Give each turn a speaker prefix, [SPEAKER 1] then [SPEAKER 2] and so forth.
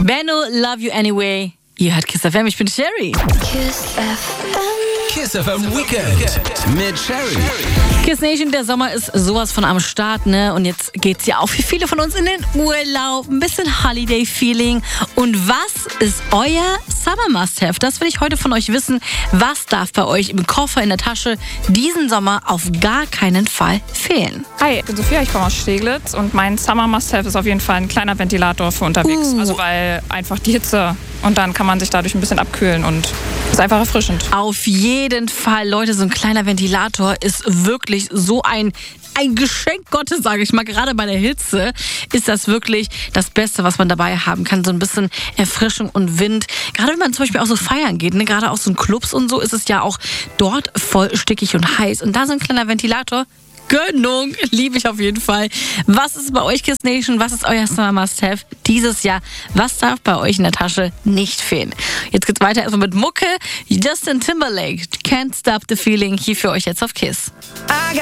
[SPEAKER 1] Benno, Love You Anyway. Ihr hört Kiss FM, ich bin Sherry.
[SPEAKER 2] Kiss FM Weekend mit Sherry.
[SPEAKER 1] Kiss Nation, der Sommer ist sowas von am Start, ne? Und jetzt geht's ja auch für viele von uns in den Urlaub. Ein bisschen Holiday-Feeling. Und was ist euer Summer Must-Have? Das will ich heute von euch wissen. Was darf bei euch im Koffer, in der Tasche diesen Sommer auf gar keinen Fall fehlen?
[SPEAKER 3] Hi, ich bin Sophia, ich komme aus Steglitz und mein Summer Must-Have ist auf jeden Fall ein kleiner Ventilator für unterwegs. Also weil einfach die Hitze und dann kann man sich dadurch ein bisschen abkühlen und ist einfach erfrischend.
[SPEAKER 1] Auf jeden Fall, Leute, so ein kleiner Ventilator ist wirklich so ein Geschenk Gottes, sage ich mal. Gerade bei der Hitze ist das wirklich das Beste, was man dabei haben kann. So ein bisschen Erfrischung und Wind. Gerade wenn man zum Beispiel auch so feiern geht, ne? Gerade auch so in Clubs und so, ist es ja auch dort voll stickig und heiß. Und da so ein kleiner Ventilator, Gönnung, liebe ich auf jeden Fall. Was ist bei euch, Kiss Nation? Was ist euer Summer Must-Have dieses Jahr? Was darf bei euch in der Tasche nicht fehlen? Jetzt geht's weiter erstmal mit Mucke. Justin Timberlake, Can't Stop the Feeling, hier für euch jetzt auf Kiss.